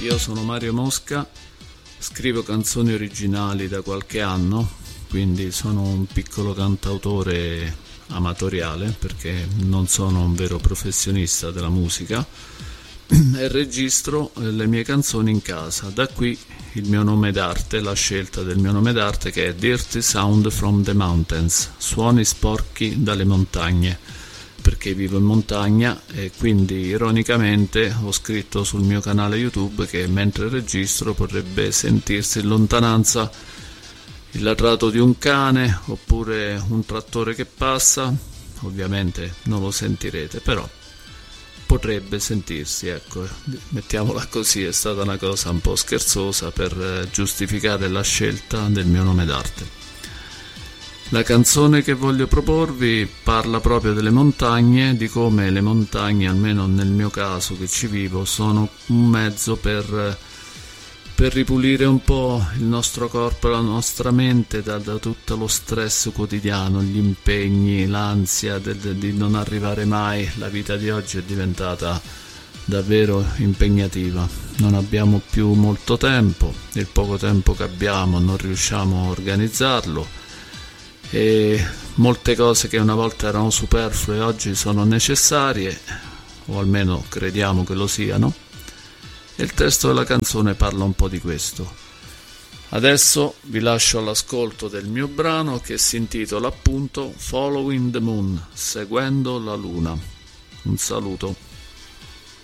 io sono Mario Mosca, scrivo canzoni originali da qualche anno, quindi sono un piccolo cantautore amatoriale perché non sono un vero professionista della musica e registro le mie canzoni in casa. Da qui il mio nome d'arte, la scelta del mio nome d'arte, che è Dirty Sound from the Mountains, suoni sporchi dalle montagne, perché vivo in montagna e quindi ironicamente ho scritto sul mio canale YouTube che mentre registro potrebbe sentirsi in lontananza il latrato di un cane oppure un trattore che passa. Ovviamente non lo sentirete, però potrebbe sentirsi, ecco, mettiamola così. È stata una cosa un po' scherzosa per giustificare la scelta del mio nome d'arte. La canzone che voglio proporvi parla proprio delle montagne, di come le montagne, almeno nel mio caso che ci vivo, sono un mezzo per ripulire un po' il nostro corpo e la nostra mente da tutto lo stress quotidiano, gli impegni, l'ansia di non arrivare mai. La vita di oggi è diventata davvero impegnativa, non abbiamo più molto tempo, il poco tempo che abbiamo non riusciamo a organizzarlo e molte cose che una volta erano superflue oggi sono necessarie, o almeno crediamo che lo siano, e il testo della canzone parla un po' di questo. Adesso vi lascio all'ascolto del mio brano che si intitola appunto Following the Moon, seguendo la luna. Un saluto.